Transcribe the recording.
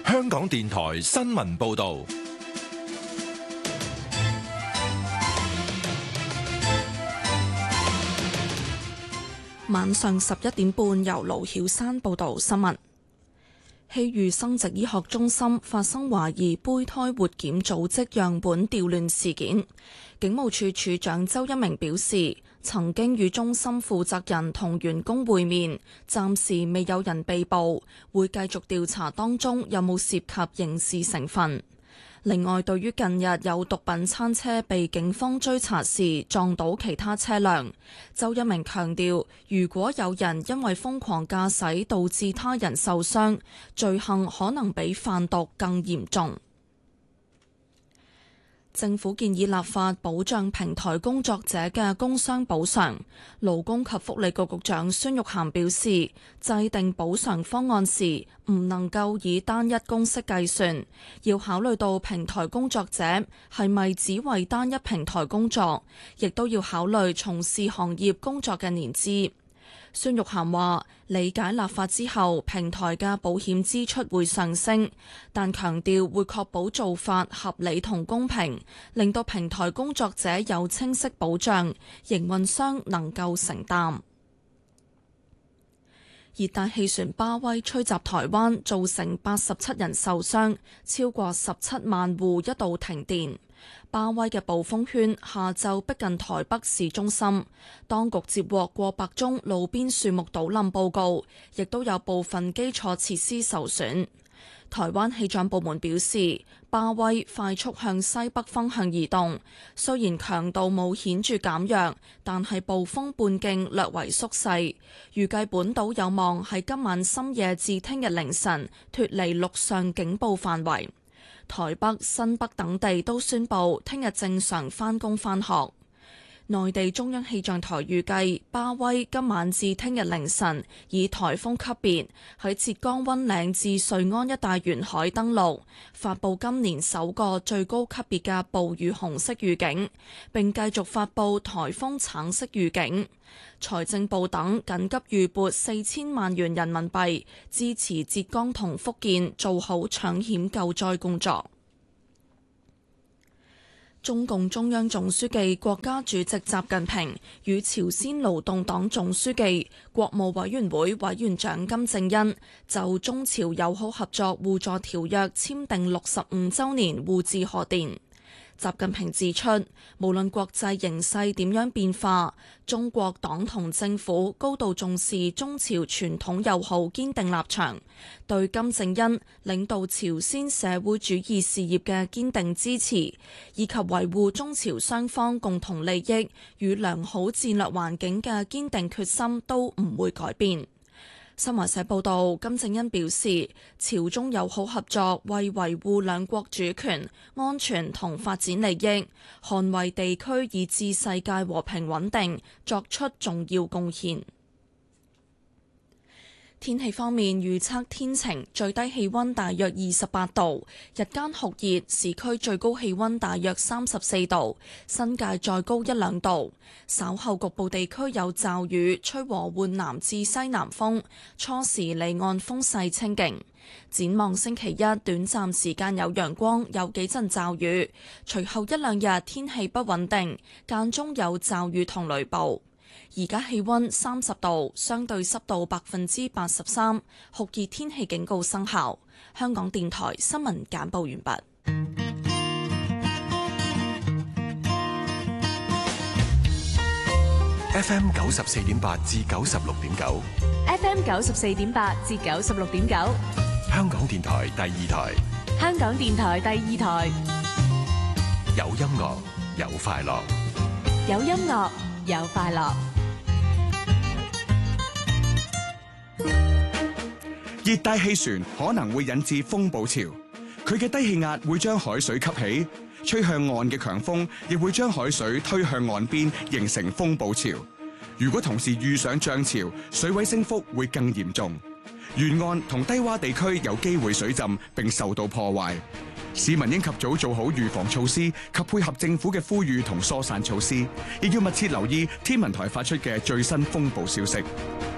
香港電台新聞報道。 晚上11點半，由盧曉珊報道新聞。希裕生殖醫學中心發生懷疑胚胎活檢組織樣本調亂事件，警務處處長周一鳴表示，曾經與中心負責人同員工會面，暫時未有人被捕，會繼續調查當中有冇涉及刑事成分。另外，對於近日有毒品餐車被警方追查時撞到其他車輛，周一鳴強調，如果有人因為瘋狂駕駛導致他人受傷，罪行可能比販毒更嚴重。政府建議立法保障平台工作者嘅工傷補償。勞工及福利局局長孫玉菡表示，制定補償方案時唔能夠以單一公式計算，要考慮到平台工作者係咪只為單一平台工作，亦都要考慮從事行業工作嘅年資。孫玉菡話：理解立法之後，平台嘅保險支出會上升，但強調會確保做法合理同公平，令到平台工作者有清晰保障，營運商能夠承擔。熱帶氣旋巴威吹襲台灣，造成87人受傷，超過17萬戶一度停電。巴威嘅暴風圈下晝逼近台北市中心，當局接獲過百宗路邊樹木倒冧報告，亦都有部分基礎設施受損。台灣氣象部門表示，巴威快速向西北方向移動，雖然強度冇顯著減弱，但係暴風半徑略為縮細，預計本島有望喺今晚深夜至聽日凌晨脫離陸上警報範圍。台北、新北等地都宣布聽日正常返工返學。內地中央氣象台預計，巴威今晚至聽日凌晨以颱風級別喺浙江溫嶺至瑞安一帶沿海登陸，發布今年首個最高級別嘅暴雨紅色預警，並繼續發布颱風橙色預警。財政部等緊急預撥4000萬元人民幣，支持浙江同福建做好搶險救災工作。中共中央總書記、國家主席習近平與朝鮮勞動黨總書記、國務委員會委員長金正恩就中朝友好合作互助條約簽訂65週年互致賀電。習近平指出，無論國際形勢點樣變化，中國黨同政府高度重視中朝傳統友好堅定立場，對金正恩領導朝鮮社會主義事業嘅堅定支持，以及維護中朝雙方共同利益與良好戰略環境嘅堅定決心都唔會改變。新華社報道，金正恩表示，朝中友好合作為維護兩國主權、安全同發展利益，捍衛地區以至世界和平穩定作出重要貢獻。天氣方面，預測天晴，最低氣溫大約28度，日間酷熱，市區最高氣溫大約34度，新界再高1-2度。稍後局部地區有驟雨，吹和緩南至西南風，初時離岸風勢清勁。展望星期一，短暫時間有陽光，有幾陣驟雨，隨後1-2日天氣不穩定，間中有驟雨同雷暴。而家氣溫30度，相對濕度83%，酷熱天氣警告生效。香港電台新聞簡報完畢。 FM 94.8至96.9 ，FM 94.8至96.9， 香港電台第二台， 香港電台第二台， 有音樂，有快樂， 有音樂，有快樂。 熱帶氣旋可能會引致風暴潮，佢嘅低氣壓會將海水吸起，吹向岸嘅強風亦會將海水推向岸邊，形成風暴潮。如果同時遇上漲潮，水位升幅會更嚴重，沿岸同低洼地區有機會水浸並受到破壞。市民應及早做好預防措施及配合政府嘅呼籲同疏散措施，亦要密切留意天文台發出嘅最新風暴消息。